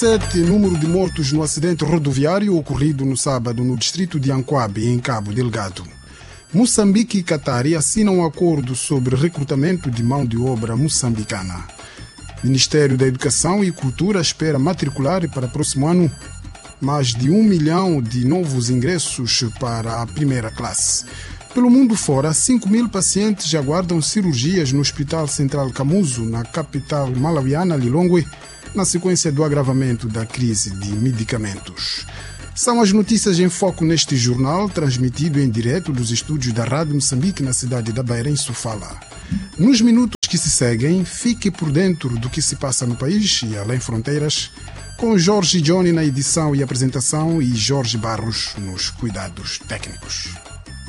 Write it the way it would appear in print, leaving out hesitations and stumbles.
17 número de mortos no acidente rodoviário ocorrido no sábado no distrito de Ancoabe, em Cabo Delgado. Moçambique e Catar assinam um acordo sobre recrutamento de mão de obra moçambicana. Ministério da Educação e Cultura espera matricular para o próximo ano mais de 1 milhão de novos ingressos para a primeira classe. Pelo mundo fora, 5.000 pacientes aguardam cirurgias no Hospital Central Camuso, na capital malawiana Lilongwe, na sequência do agravamento da crise de medicamentos. São as notícias em foco neste jornal, transmitido em direto dos estúdios da Rádio Moçambique, na cidade da Beira, em Sofala. Nos minutos que se seguem, fique por dentro do que se passa no país e além fronteiras, com Jorge Johnny na edição e apresentação e Jorge Barros nos cuidados técnicos.